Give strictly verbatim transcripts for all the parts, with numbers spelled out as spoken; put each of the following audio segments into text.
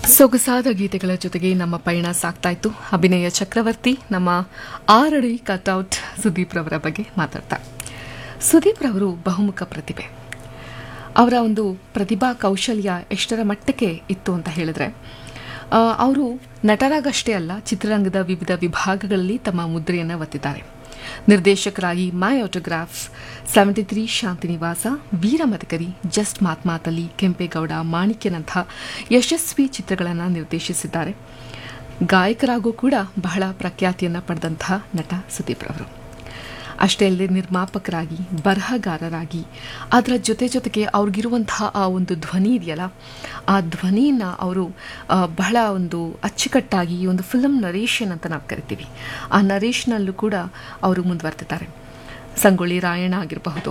ಸೊಗಸಾದ ಗೀತೆಗಳ ಜೊತೆಗೆ ನಮ್ಮ ಪಯಣ ಸಾಗ್ತಾ ಇತ್ತು. ಅಭಿನಯ ಚಕ್ರವರ್ತಿ ನಮ್ಮ ಆರಡಿ ಕಟ್ಔಟ್ ಸುದೀಪ್ ರವರ ಬಗ್ಗೆ ಮಾತಾಡ್ತಾ. ಸುದೀಪ್ ರವರು ಬಹುಮುಖ ಪ್ರತಿಭೆ. ಅವರ ಒಂದು ಪ್ರತಿಭಾ ಕೌಶಲ್ಯ ಎಷ್ಟರ ಮಟ್ಟಕ್ಕೆ ಇತ್ತು ಅಂತ ಹೇಳಿದ್ರೆ, ಅವರು ನಟರಾಗಷ್ಟೇ ಅಲ್ಲ, ಚಿತ್ರರಂಗದ ವಿವಿಧ ವಿಭಾಗಗಳಲ್ಲಿ ತಮ್ಮ ಮುದ್ರೆಯನ್ನು ಒತ್ತಿದ್ದಾರೆ. ನಿರ್ದೇಶಕರಾಗಿ ಮೈ autograph, seventy three, Shantinivasa, Veera Madakari, just ಮಾತ್ಮಾತಲ್ಲಿ, Kempegowda, ಮಾಣಿಕ್ಯನಂಥ ಯಶಸ್ವಿ ಚಿತ್ರಗಳನ್ನು ನಿರ್ದೇಶಿಸಿದ್ದಾರೆ. ಗಾಯಕರಾಗೂ ಕೂಡ ಬಹಳ ಪ್ರಖ್ಯಾತಿಯನ್ನು ಪಡೆದಂಥ ನಟ ಸುದೀಪ್ ರವರು. ಅಷ್ಟೇ ಅಲ್ಲದೆ ನಿರ್ಮಾಪಕರಾಗಿ, ಬರಹಗಾರರಾಗಿ, ಅದರ ಜೊತೆ ಜೊತೆಗೆ ಅವ್ರಿಗಿರುವಂತಹ ಆ ಒಂದು ಧ್ವನಿ ಇದೆಯಲ್ಲ, ಆ ಧ್ವನಿಯನ್ನು ಅವರು ಬಹಳ ಒಂದು ಅಚ್ಚುಕಟ್ಟಾಗಿ ಈ ಒಂದು ಫಿಲ್ಮ್ ನರೇಷನ್ ಅಂತ ನಾವು ಕರಿತೀವಿ, ಆ ನರೇಷನಲ್ಲೂ ಕೂಡ ಅವರು ಮುಂದುವರೆದಿದ್ದಾರೆ. ಸಂಗೊಳ್ಳಿ ರಾಯಣ್ಣ ಆಗಿರಬಹುದು,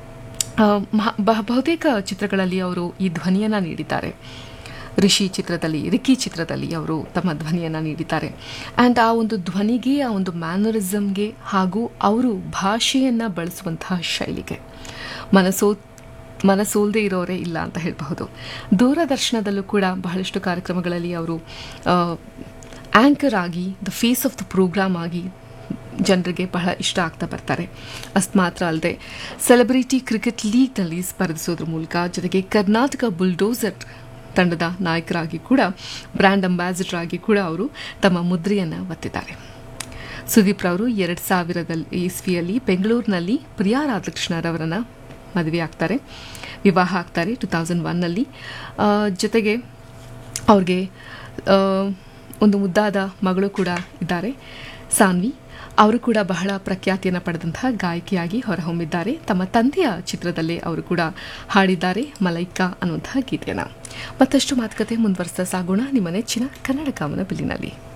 ಬಹುತೇಕ ಚಿತ್ರಗಳಲ್ಲಿ ಅವರು ಈ ಧ್ವನಿಯನ್ನು ನೀಡಿದ್ದಾರೆ. ರಿಷಿ ಚಿತ್ರದಲ್ಲಿ, ರಿಕ್ಕಿ ಚಿತ್ರದಲ್ಲಿ ಅವರು ತಮ್ಮ ಧ್ವನಿಯನ್ನು ನೀಡಿದ್ದಾರೆ. ಆ್ಯಂಡ್ ಆ ಒಂದು ಧ್ವನಿಗೆ, ಆ ಒಂದು ಮ್ಯಾನರಿಸಮ್ಗೆ ಹಾಗೂ ಅವರು ಭಾಷೆಯನ್ನು ಬಳಸುವಂತಹ ಶೈಲಿಗೆ ಮನಸೋ ಮನಸೋಲ್ದೇ ಇರೋರೇ ಇಲ್ಲ ಅಂತ ಹೇಳಬಹುದು. ದೂರದರ್ಶನದಲ್ಲೂ ಕೂಡ ಬಹಳಷ್ಟು ಕಾರ್ಯಕ್ರಮಗಳಲ್ಲಿ ಅವರು ಆ್ಯಂಕರ್ ಆಗಿ, the face of the programme ಆಗಿ ಜನರಿಗೆ ಬಹಳ ಇಷ್ಟ ಆಗ್ತಾ ಬರ್ತಾರೆ. ಅಷ್ಟು ಮಾತ್ರ ಅಲ್ಲದೆ ಸೆಲೆಬ್ರಿಟಿ ಕ್ರಿಕೆಟ್ ಲೀಗ್ನಲ್ಲಿ ಸ್ಪರ್ಧಿಸೋದ್ರ ಮೂಲಕ, ಜೊತೆಗೆ ಕರ್ನಾಟಕ ಬುಲ್ಡೋಸರ್ ತಂಡದ ನಾಯಕರಾಗಿ ಕೂಡ, ಬ್ರ್ಯಾಂಡ್ ಅಂಬಾಸಿಡರ್ ಆಗಿ ಕೂಡ ಅವರು ತಮ್ಮ ಮುದ್ರೆಯನ್ನು ಒತ್ತಿದ್ದಾರೆ. ಸುದೀಪ್ ರವರು ಎರಡು ಸಾವಿರದಲ್ಲಿ ಇಸ್ವಿಯಲ್ಲಿ ಬೆಂಗಳೂರಿನಲ್ಲಿ ಪ್ರಿಯಾ ರಾಧಾಕೃಷ್ಣರವರನ್ನು ಮದುವೆ ಆಗ್ತಾರೆ, ವಿವಾಹ ಆಗ್ತಾರೆ ಟು ತೌಸಂಡ್ ಒನ್ನಲ್ಲಿ. ಜೊತೆಗೆ ಅವ್ರಿಗೆ ಒಂದು ಮುದ್ದಾದ ಮಗಳು ಕೂಡ ಇದ್ದಾರೆ, ಸಾನ್ವಿ. ಅವರು ಕೂಡ ಬಹಳ ಪ್ರಖ್ಯಾತಿಯನ್ನು ಪಡೆದಂತಹ ಗಾಯಕಿಯಾಗಿ ಹೊರಹೊಮ್ಮಿದ್ದಾರೆ. ತಮ್ಮ ತಂದೆಯ ಚಿತ್ರದಲ್ಲೇ ಅವರು ಕೂಡ ಹಾಡಿದ್ದಾರೆ ಮಲೈಕಾ ಅನ್ನುವಂತಹ ಗೀತೆಯನ್ನು. ಮತ್ತಷ್ಟು ಮಾತುಕತೆ ಮುಂದುವರಿಸ್ತಾ ಸಾಗೋಣ ನಿಮ್ಮ ನೆಚ್ಚಿನ ಕನ್ನಡ ಕಾಮನ ಬಿಲ್ಲಿನಲ್ಲಿ.